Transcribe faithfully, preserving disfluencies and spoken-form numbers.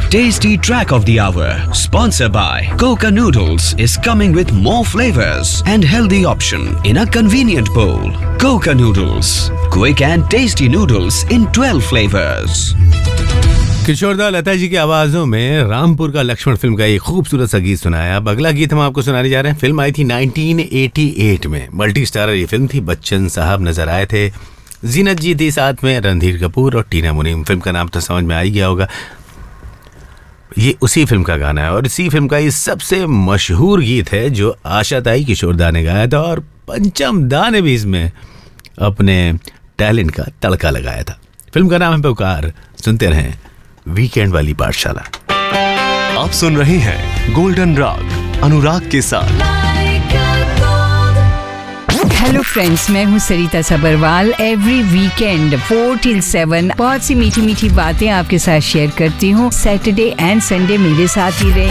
Tasty track of the hour, sponsored by Coca Noodles, is coming with more flavors and healthy option in a convenient bowl. Coca Noodles, quick and tasty noodles in twelve flavors. किशोरदा लता जी की आवाजों में रामपुर का Lakshman film का एक खूबसूरत सा गीत सुनाया। अब अगला गीत हम आपको सुनाने जा रहे हैं। फिल्म आई थी नाइनटीन एटी एट में, मल्टी स्टारर ये फिल्म थी। बच्चन साहब नजर आए थे, जीनत जी थी साथ में, रणधीर कपूर और टीना मुनीम। फिल्म का नाम तो समझ में आ ही गया होगा, ये उसी फिल्म का गाना है और इसी फिल्म का ये सबसे मशहूर गीत है जो आशा ताई किशोरदा ने गाया था और पंचम दा ने भी इसमें अपने टैलेंट का तड़का लगाया था। फिल्म का नाम है पुकार। सुनते रहें वीकेंड वाली पाठशाला। आप सुन रहे हैं गोल्डन राग अनुराग के साथ। हेलो फ्रेंड्स, मैं हूँ सरिता Sabharwal. Every weekend four till seven बहुत सी मीठी मीठी बातें आपके साथ शेयर करती हूँ। सैटरडे एंड संडे मेरे साथ ही रहे।